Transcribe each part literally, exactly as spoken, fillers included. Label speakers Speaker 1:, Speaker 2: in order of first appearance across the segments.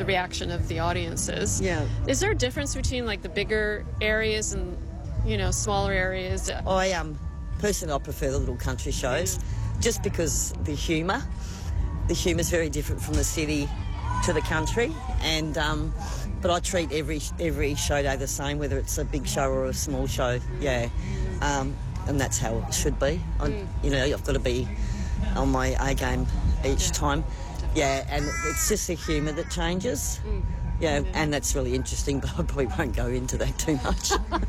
Speaker 1: the reaction of the audiences.
Speaker 2: Yeah.
Speaker 1: Is there a difference between like the bigger areas and, you know, smaller areas?
Speaker 2: I um, personally, I prefer the little country shows just because the humour, the humour is very different from the city to the country, and um, but I treat every every show day the same, whether it's a big show or a small show. Yeah, um, and that's how it should be. I,
Speaker 1: Mm.
Speaker 2: You know, I've got to be on my A game each time. Yeah, and it's just the humour that changes.
Speaker 1: Mm.
Speaker 2: Yeah, and that's really interesting, but I probably won't go into that too much.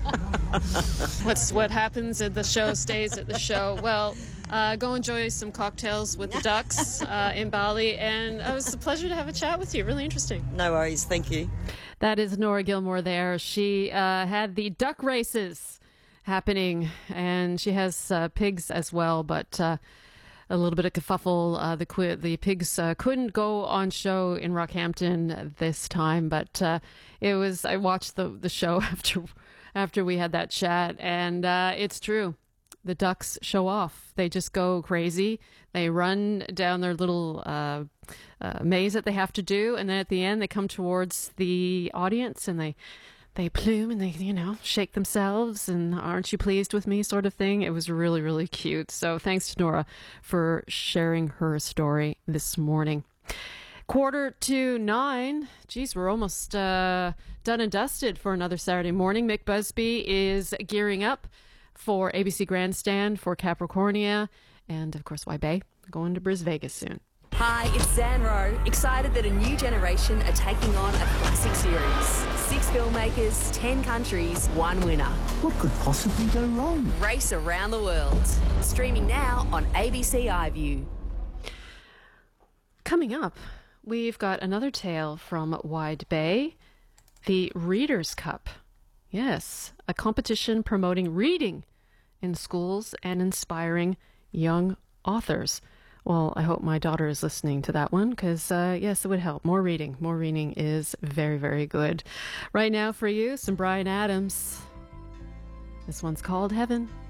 Speaker 1: What's what happens at the show stays at the show. Well, uh, go enjoy some cocktails with the Ducks uh, in Bali, and it was a pleasure to have a chat with you. Really interesting.
Speaker 2: No worries, thank you.
Speaker 1: That is Nora Gilmore there. She uh, had the duck races happening, and she has uh, pigs as well, but uh, a little bit of kerfuffle. Uh, the qu- the pigs uh, couldn't go on show in Rockhampton this time, but uh, it was. I watched the the show after after we had that chat, and uh, it's true. The ducks show off. They just go crazy. They run down their little uh, uh, maze that they have to do, and then at the end, they come towards the audience and they they plume and they, you know, shake themselves and aren't you pleased with me sort of thing. It was really, really cute. So thanks to Nora for sharing her story this morning. Quarter to nine. Geez, we're almost uh, done and dusted for another Saturday morning. Mick Busby is gearing up for A B C Grandstand for Capricornia and, of course, Y Bay going to Bris Vegas soon.
Speaker 3: Hi, it's Zan Rowe, excited that a new generation are taking on a classic series. Six filmmakers, ten countries, one winner.
Speaker 4: What could possibly go wrong?
Speaker 3: Race around the world. Streaming now on A B C iView.
Speaker 1: Coming up, we've got another tale from Wide Bay, the Readers' Cup. Yes, a competition promoting reading in schools and inspiring young authors. Well, I hope my daughter is listening to that one because, uh, yes, it would help. More reading. More reading is very, very good. Right now for you, some Bryan Adams. This one's called Heaven.